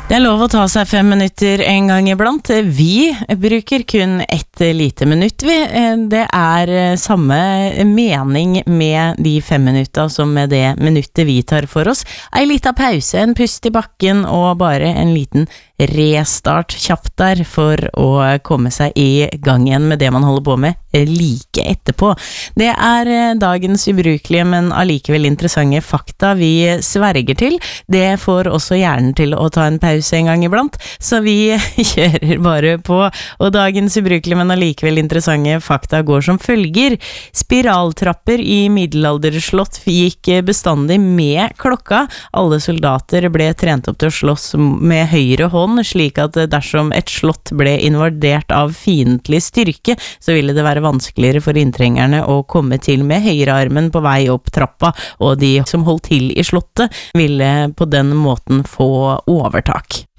Det lov å ta seg 5 minutter en gang iblant. Vi bruker kun ett lite minutt. Det samme mening med de 5 minutter som med det minuttet vi tar for oss. En liten pause, en pust i bakken og bare en liten restart kjapt der for å komme seg i gang igjen med det man holder på med like etterpå. Det dagens ubrukelige, men allikevel interessante fakta vi sverger til. Det får også hjernen til å ta en pause en gang iblant, så vi kjører bare på. Og dagens ubrukelige, men allikevel interessante fakta går som følger. Spiraltrapper i middelalderslott gikk bestandig med klokka. Alle soldater ble trent opp til å slåss med høyre hånd, slik at dersom et slott ble invadert av fiendtlig styrke, så ville det være vanskeligere for inntrengerne å komme til med høyrearmen på vei opp trappa, og de som holdt til i slottet ville på den måten få overtak.